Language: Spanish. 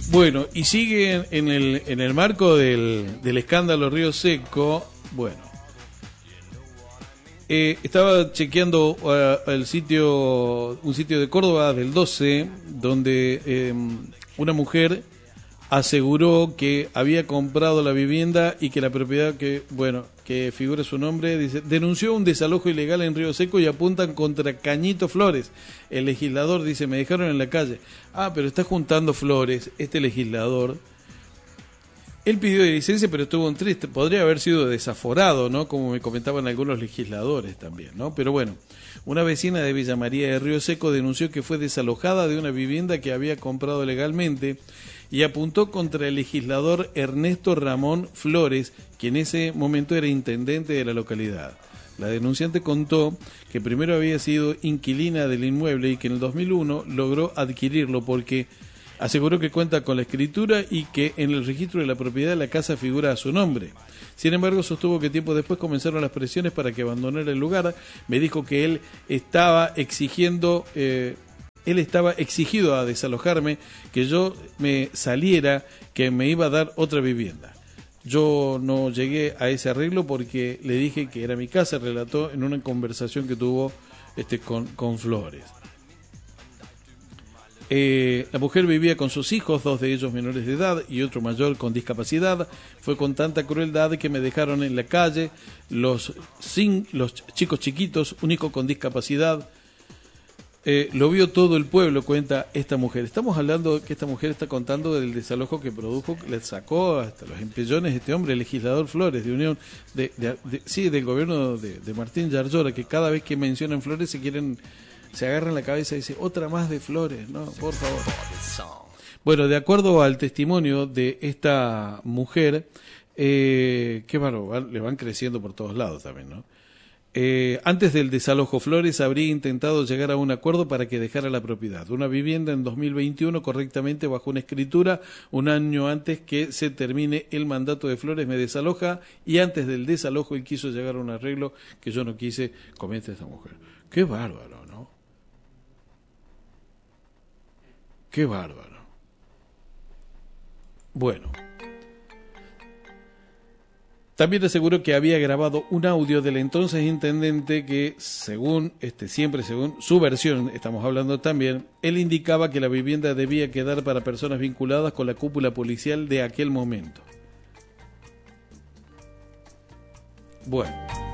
Bueno, y sigue en el marco del escándalo Río Seco. Bueno, estaba chequeando un sitio de Córdoba del 12, donde una mujer aseguró que había comprado la vivienda y que la propiedad que figura su nombre, dice, denunció un desalojo ilegal en Río Seco y apuntan contra Cañito Flores. El legislador dice, me dejaron en la calle. Ah, pero está juntando flores, este legislador. Él pidió licencia, pero estuvo un triste. Podría haber sido desaforado, ¿no? Como me comentaban algunos legisladores también, ¿no? Pero bueno, una vecina de Villa María de Río Seco denunció que fue desalojada de una vivienda que había comprado legalmente y apuntó contra el legislador Ernesto Ramón Flores, que en ese momento era intendente de la localidad. La denunciante contó que primero había sido inquilina del inmueble y que en el 2001 logró adquirirlo porque aseguró que cuenta con la escritura y que en el registro de la propiedad la casa figura a su nombre. Sin embargo, sostuvo que tiempo después comenzaron las presiones para que abandonara el lugar. Me dijo que él estaba exigido a desalojarme, que yo me saliera, que me iba a dar otra vivienda. Yo no llegué a ese arreglo porque le dije que era mi casa, relató en una conversación que tuvo con Flores. La mujer vivía con sus hijos, 2 de ellos menores de edad y otro mayor con discapacidad. Fue con tanta crueldad que me dejaron en la calle los chicos chiquitos, un hijo con discapacidad. Lo vio todo el pueblo, cuenta esta mujer. Estamos hablando que esta mujer está contando del desalojo que produjo, le sacó hasta los empellones este hombre, el legislador Flores, de Unión, del gobierno de Martín Yarlora, que cada vez que mencionan Flores se agarran la cabeza y dicen, otra más de Flores, no, por favor. Bueno, de acuerdo al testimonio de esta mujer, qué bárbaro, le van creciendo por todos lados también, ¿no? Antes del desalojo, Flores habría intentado llegar a un acuerdo para que dejara la propiedad. Una vivienda en 2021 correctamente bajo una escritura, un año antes que se termine el mandato de Flores me desaloja y antes del desalojo él quiso llegar a un arreglo que yo no quise, comenta esta mujer. Qué bárbaro, ¿no? Qué bárbaro. Bueno. También aseguró que había grabado un audio del entonces intendente que, según su versión, estamos hablando también, él indicaba que la vivienda debía quedar para personas vinculadas con la cúpula policial de aquel momento. Bueno.